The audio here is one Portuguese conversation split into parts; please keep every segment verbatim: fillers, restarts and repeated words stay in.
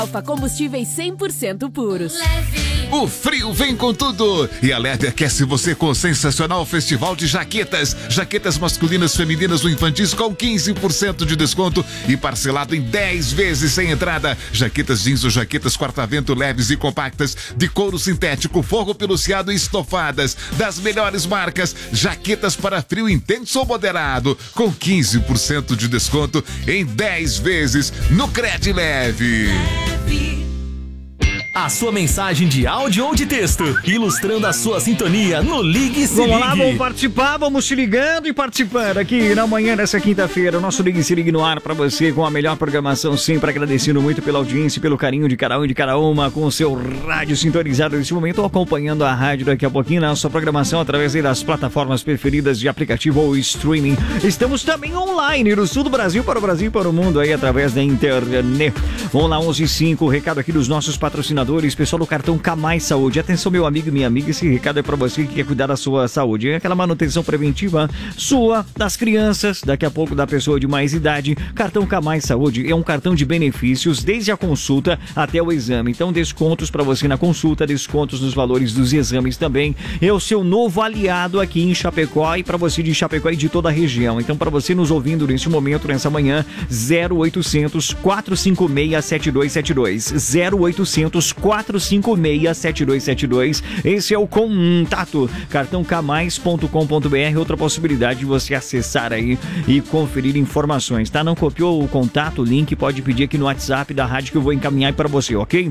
Alfa Combustíveis cem por cento puros. O frio vem com tudo e a Leve aquece você com o sensacional festival de jaquetas. Jaquetas masculinas, femininas ou infantis com quinze por cento de desconto e parcelado em dez vezes sem entrada. Jaquetas jeans ou jaquetas quarta-vento leves e compactas de couro sintético, forro peluciado e estofadas das melhores marcas. Jaquetas para frio intenso ou moderado com quinze por cento de desconto em dez vezes no Cred Leve. A sua mensagem de áudio ou de texto, ilustrando a sua sintonia no Ligue Se Vamos Ligue. lá, vamos participar, vamos se ligando e participando aqui na manhã dessa quinta-feira. O nosso Ligue Se Ligue no ar pra você com a melhor programação, sempre agradecendo muito pela audiência e pelo carinho de cada um e de cada uma, com o seu rádio sintonizado nesse momento, ou acompanhando a rádio daqui a pouquinho na sua programação através aí das plataformas preferidas de aplicativo ou streaming. Estamos também online no sul do Brasil, para o Brasil e para o mundo aí através da internet. Vamos lá, onze e cinco, o recado aqui dos nossos patrocinadores. Pessoal do cartão Camais Saúde. Atenção, meu amigo e minha amiga, esse recado é para você que quer cuidar da sua saúde. É aquela manutenção preventiva sua, das crianças, daqui a pouco da pessoa de mais idade. Cartão Camais Saúde é um cartão de benefícios desde a consulta até o exame. Então, descontos para você na consulta, descontos nos valores dos exames também. É o seu novo aliado aqui em Chapecó e para você de Chapecó e de toda a região. Então, para você nos ouvindo nesse momento, nessa manhã, zero oitocentos, quatrocentos e cinquenta e seis, sete dois sete dois. zero oitocentos, quatrocentos e cinquenta e seis, sete dois sete dois. Esse é o contato cartão camais ponto com ponto b r. Outra possibilidade de você acessar aí e conferir informações, tá? Não copiou o contato, o link, pode pedir aqui no WhatsApp da rádio que eu vou encaminhar para você, ok?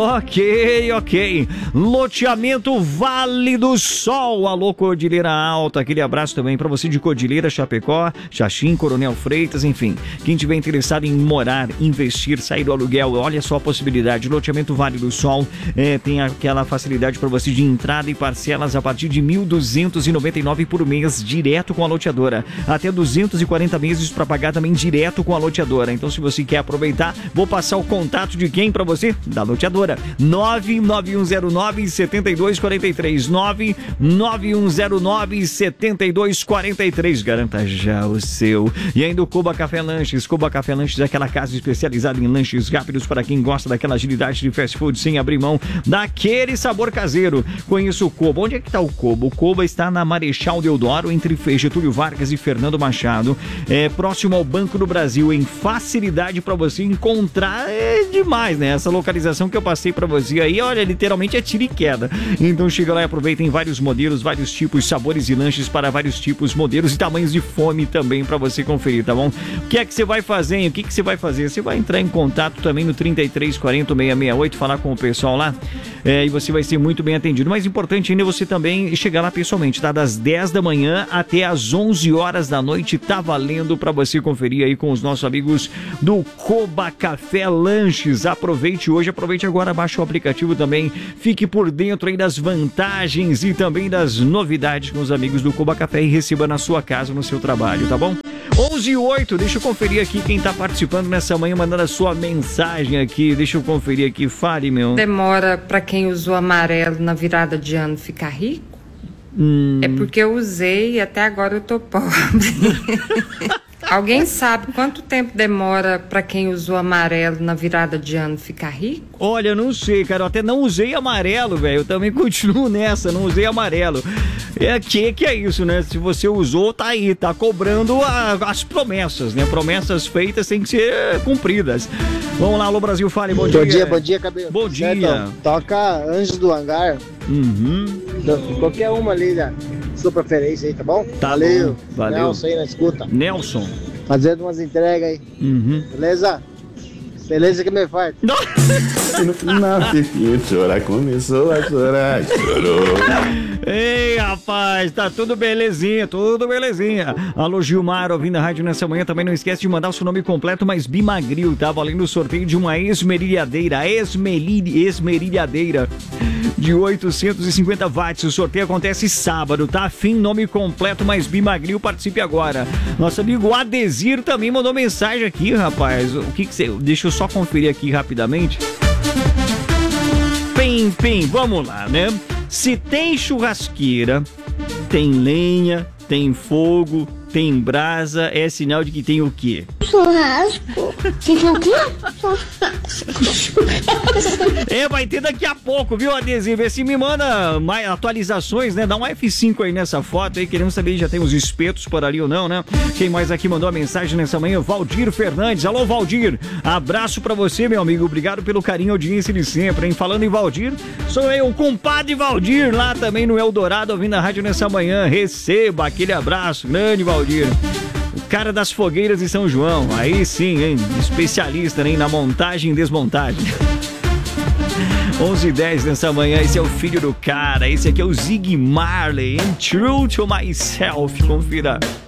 Ok, ok. Loteamento Vale do Sol. Alô, Cordilheira Alta. Aquele abraço também para você de Cordilheira, Chapecó, Xaxim, Coronel Freitas, enfim. Quem tiver interessado em morar, investir, sair do aluguel, olha só a possibilidade. Loteamento Vale do Sol é, tem aquela facilidade para você de entrada e parcelas a partir de mil duzentos e noventa e nove reais por mês, direto com a loteadora. Até duzentos e quarenta meses para pagar também direto com a loteadora. Então, se você quer aproveitar, vou passar o contato de quem para você? Da loteadora. nove nove um zero nove, sete dois quatro três. nove nove um zero nove, sete dois quatro três. Garanta já o seu. E ainda o Coba Café Lanches. Coba Café Lanches é aquela casa especializada em lanches rápidos para quem gosta daquela agilidade de fast food sem abrir mão daquele sabor caseiro. Conheça o Coba. Onde é que está o Coba? O Coba está na Marechal Deodoro, entre Getúlio Vargas e Fernando Machado, é próximo ao Banco do Brasil, em facilidade para você encontrar. É demais, né? Essa localização que eu passei para você aí, olha, literalmente é tiro e queda. Então chega lá e aproveita em vários modelos, vários tipos, sabores e lanches para vários tipos, modelos e tamanhos de fome também para você conferir, tá bom? O que é que você vai fazer, hein? O que que você vai fazer? Você vai entrar em contato também no trinta e três quarenta, seiscentos e sessenta e oito, falar com o pessoal lá, é, e você vai ser muito bem atendido. Mais importante ainda é você também chegar lá pessoalmente, tá? Das dez da manhã até as onze horas da noite, tá valendo para você conferir aí com os nossos amigos do Coba Café Lanches. Aproveite hoje, aproveite agora, baixe o aplicativo também, fique por dentro aí das vantagens e também das novidades com os amigos do Coba Café e receba na sua casa, no seu trabalho, tá bom? onze e oito, deixa eu conferir aqui quem tá participando nessa manhã, mandando a sua mensagem aqui, deixa eu conferir aqui, fale, meu. Demora pra quem usou amarelo na virada de ano ficar rico? Hum. É porque eu usei e até agora eu tô pobre. Alguém sabe quanto tempo demora pra quem usou amarelo na virada de ano ficar rico? Olha, eu não sei, cara, eu até não usei amarelo, velho, eu também continuo nessa, não usei amarelo. É que que é isso, né? Se você usou, tá aí, tá cobrando a, as promessas, né? Promessas feitas têm que ser cumpridas. Vamos lá, alô Brasil, fale, bom, bom dia. Bom dia, bom dia, cabelo. Bom dia. Certo? Toca Anjos do Hangar. Uhum. Qualquer uma ali da sua preferência aí, tá bom? Tá Valeu. Bom. Valeu. Nelson aí na escuta. Nelson. Fazendo umas entregas aí. Uhum. Beleza? Beleza que me faz. E no final, Fifinho chorar, começou a chorar, chorou. Ei, rapaz, tá tudo belezinha, tudo belezinha. Alô, Gilmar, ouvindo a rádio nessa manhã, também não esquece de mandar o seu nome completo, mas Bimagril, tá valendo o sorteio de uma esmerilhadeira, esmerilha, esmerilhadeira de oitocentos e cinquenta watts. O sorteio acontece sábado, tá? Fim, nome completo, mais Bimagril, participe agora. Nosso amigo Adesir também mandou mensagem aqui, rapaz. O que que você... Deixa eu só conferir aqui rapidamente. Pim, pim, vamos lá, né? Se tem churrasqueira, tem lenha, tem fogo, tem brasa, é sinal de que tem o quê? Churrasco. Você quer o quê? Churrasco. É, vai ter daqui a pouco, viu, adesivo? Esse me manda mais atualizações, né? Dá um F cinco aí nessa foto aí. Queremos saber se já tem os espetos por ali ou não, né? Quem mais aqui mandou a mensagem nessa manhã? Valdir Fernandes. Alô, Valdir. Abraço pra você, meu amigo. Obrigado pelo carinho e audiência de sempre, hein? Falando em Valdir, sou eu, o compadre Valdir, lá também no Eldorado, ouvindo a rádio nessa manhã. Receba aquele abraço. Grande Valdir. O cara das fogueiras de São João. Aí sim, hein? Especialista, né? Na montagem e desmontagem. onze e dez nessa manhã. Esse é o filho do cara. Esse aqui é o Zig Marley. And True to Myself. Confira.